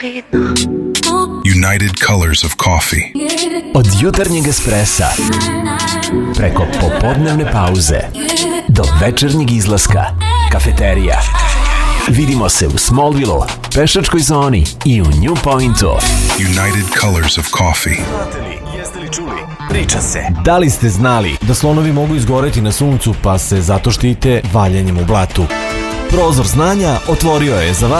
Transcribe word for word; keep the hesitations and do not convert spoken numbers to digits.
United Colors of Coffee. Od jutarnjeg espressa preko popodnevne pauze do večernjeg izlaska, kafeterija. Vidimo se u Smallville-u, pešačkoj zoni i u New Pointu. United Colors of Coffee. Jeste li čuli? Priča se. Da li ste znali da slonovi mogu izgoreti na suncu pa se zato štite valjanjem u blatu? Prozor znanja otvorio je za vas